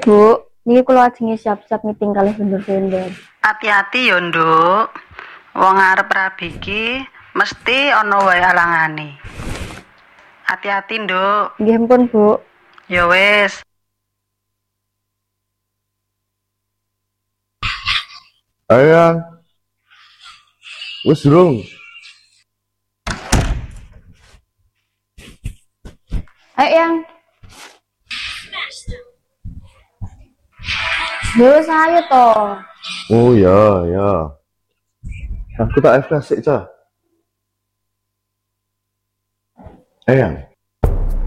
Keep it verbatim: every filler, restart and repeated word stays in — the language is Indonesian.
Bu, niki kula ajenge siap-siap meeting kalih vendor-vendor. Hati-hati yo, Nduk. Wong arep rabi iki mesti ana wae alangane. Hati-hati, Nduk. Nggih mpun, Bu. Ya wis. Ayo yang, wis durung. Ayo yang. Ya wis ayo to. Oh ya, ya. Aku tak F K sik, Cah. Eh, yang.